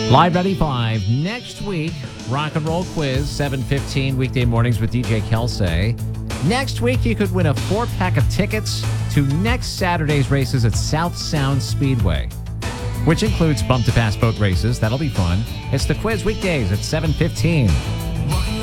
Live 95 next week. Rock and roll quiz, 7:15 weekday mornings with DJ Kelsey. Next week, you could win a 4-pack of tickets to next Saturday's races at South Sound Speedway, which includes bump to pass boat races. That'll be fun. It's the quiz weekdays at 7:15.